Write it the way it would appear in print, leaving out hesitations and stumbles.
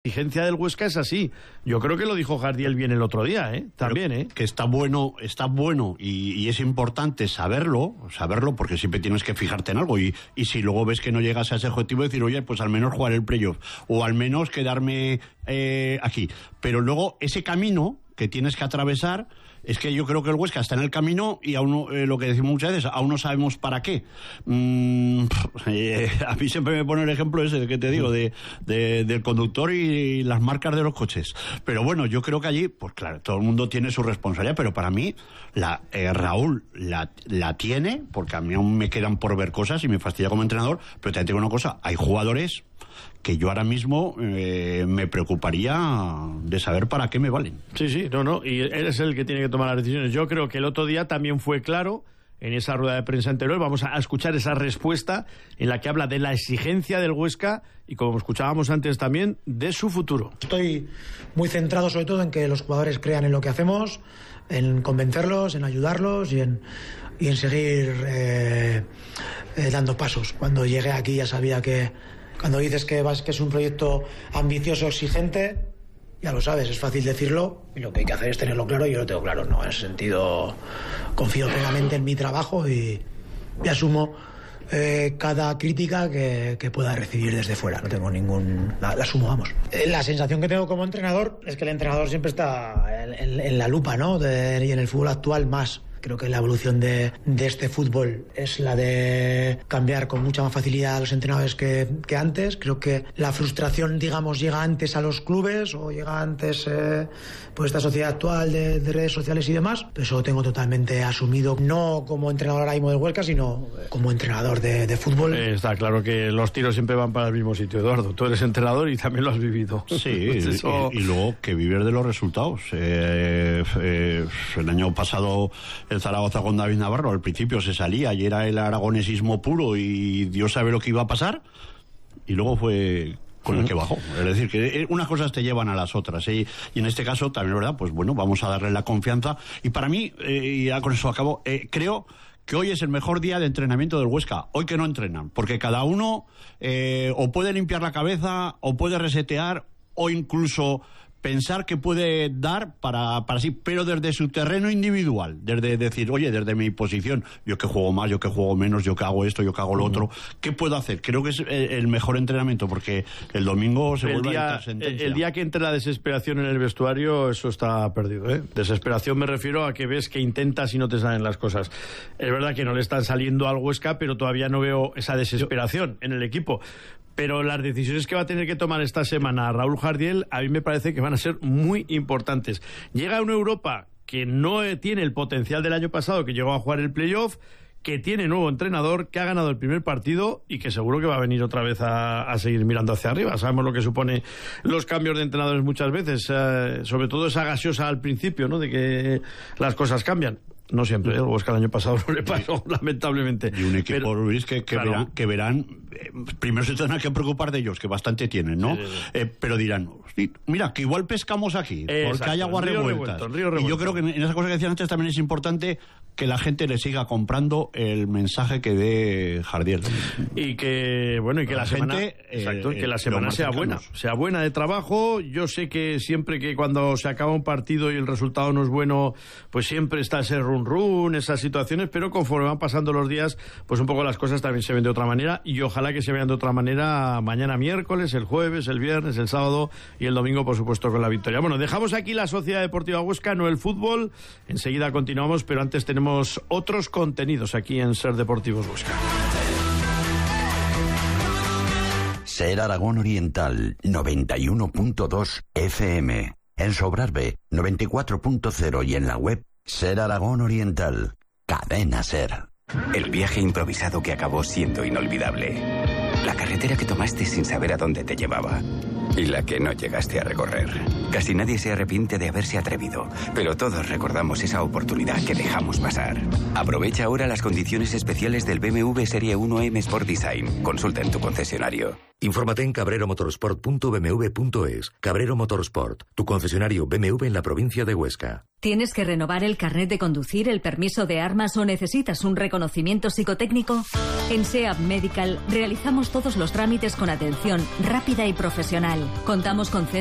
exigencia del Huesca es así. Yo creo que lo dijo Jardiel bien el otro día, también, Que está bueno y es importante saberlo, porque siempre tienes que fijarte en algo y si luego ves que no llegas a ese objetivo, decir, oye, pues al menos jugar el playoff o al menos quedarme aquí. Pero luego ese camino que tienes que atravesar, es que yo creo que el Huesca está en el camino y aún lo que decimos muchas veces, aún no sabemos para qué. A mí siempre me pone el ejemplo ese que te digo del conductor y las marcas de los coches. Pero bueno, yo creo que allí, pues claro, todo el mundo tiene su responsabilidad, pero para mí Raúl la tiene, porque a mí aún me quedan por ver cosas y me fastidia como entrenador, pero también tengo una cosa, hay jugadores que yo ahora mismo me preocuparía de saber para qué me valen. Sí, no, y eres el que tiene que tomar las decisiones. Yo creo que el otro día también fue claro en esa rueda de prensa anterior. Vamos a escuchar esa respuesta en la que habla de la exigencia del Huesca y, como escuchábamos antes también, de su futuro. Estoy muy centrado sobre todo en que los jugadores crean en lo que hacemos, en convencerlos, en ayudarlos y en seguir dando pasos. Cuando llegué aquí ya sabía que cuando dices que es un proyecto ambicioso, exigente, ya lo sabes, es fácil decirlo y lo que hay que hacer es tenerlo claro y yo lo tengo claro, ¿no? En ese sentido confío plenamente en mi trabajo y asumo cada crítica que pueda recibir desde fuera. No tengo la asumo, vamos. La sensación que tengo como entrenador es que el entrenador siempre está en la lupa, ¿no? Y en el fútbol actual más. Creo que la evolución de este fútbol es la de cambiar con mucha más facilidad a los entrenadores que antes. Creo que la frustración, digamos, llega antes a los clubes o llega antes pues esta sociedad actual de redes sociales y demás. Pero eso lo tengo totalmente asumido, no como entrenador ahora mismo del Huesca, sino como entrenador de fútbol. Está claro que los tiros siempre van para el mismo sitio, Eduardo. Tú eres entrenador y también lo has vivido. Sí, pues eso... y luego que vivir de los resultados. El año pasado el Zaragoza con David Navarro al principio se salía y era el aragonesismo puro y Dios sabe lo que iba a pasar, y luego fue con el que bajó. Es decir, que unas cosas te llevan a las otras, y en este caso también, ¿verdad? Pues bueno, vamos a darle la confianza, y para mí, y ya con eso acabo, creo que hoy es el mejor día de entrenamiento del Huesca, hoy que no entrenan, porque cada uno o puede limpiar la cabeza, o puede resetear, o incluso pensar que puede dar para sí, pero desde su terreno individual, desde decir, oye, desde mi posición, yo que juego más, yo que juego menos, yo que hago esto, yo que hago lo otro, ¿qué puedo hacer? Creo que es el mejor entrenamiento, porque el domingo se vuelve a dictar sentencia. El día que entra la desesperación en el vestuario, eso está perdido, ¿eh? Desesperación me refiero a que ves que intentas y no te salen las cosas. Es verdad que no le están saliendo al Huesca, pero todavía no veo esa desesperación en el equipo. Pero las decisiones que va a tener que tomar esta semana Raúl Jardiel, a mí me parece que van a ser muy importantes. Llega a una Europa que no tiene el potencial del año pasado, que llegó a jugar el playoff, que tiene nuevo entrenador, que ha ganado el primer partido y que seguro que va a venir otra vez a seguir mirando hacia arriba. Sabemos lo que supone los cambios de entrenadores muchas veces, sobre todo esa gaseosa al principio, ¿no? De que las cosas cambian. No siempre, el Huesca el año pasado no le pasó, lamentablemente. Y un equipo, Luis, que verán, primero se tendrán que preocupar de ellos, que bastante tienen, ¿no? Sí. Pero dirán, mira, que igual pescamos aquí, porque hay aguas revueltas. Y yo creo que en esa cosa que decían antes también es importante que la gente le siga comprando el mensaje que dé Jardiel. Y que, bueno, y que la semana, que la semana sea buena de trabajo. Yo sé que siempre que cuando se acaba un partido y el resultado no es bueno, pues siempre está ese run, esas situaciones, pero conforme van pasando los días, pues un poco las cosas también se ven de otra manera, y ojalá que se vean de otra manera mañana miércoles, el jueves, el viernes, el sábado y el domingo, por supuesto, con la victoria. Bueno, dejamos aquí la Sociedad Deportiva Huesca, no el fútbol. Enseguida continuamos, pero antes tenemos otros contenidos aquí en Ser Deportivos Huesca. Ser Aragón Oriental, 91.2 FM. En Sobrarbe, 94.0 y en la web Ser Aragón Oriental, Cadena Ser. El viaje improvisado que acabó siendo inolvidable. La carretera que tomaste sin saber a dónde te llevaba. Y la que no llegaste a recorrer. Casi nadie se arrepiente de haberse atrevido, pero todos recordamos esa oportunidad que dejamos pasar. Aprovecha ahora las condiciones especiales del BMW Serie 1 M Sport Design. Consulta en tu concesionario. Infórmate en cabreromotorsport.bmw.es. Cabrero Motorsport, tu concesionario BMW en la provincia de Huesca. ¿Tienes que renovar el carnet de conducir, el permiso de armas o necesitas un reconocimiento psicotécnico? En SEAP Medical realizamos todos los trámites con atención rápida y profesional. Contamos con